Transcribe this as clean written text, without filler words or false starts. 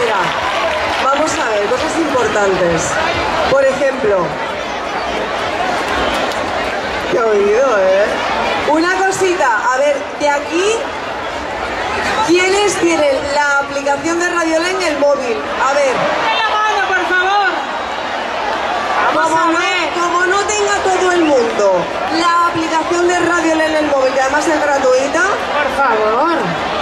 Mira, vamos a ver, cosas importantes. Por ejemplo... Qué oído, ¿eh? Una cosita, a ver, de aquí... ¿Quiénes tienen la aplicación de Radiolé en el móvil? A ver. ¡De la mano, por favor! Vamos a ver. Como no tenga todo el mundo la aplicación de Radiolé en el móvil, que además es gratuita. Por favor.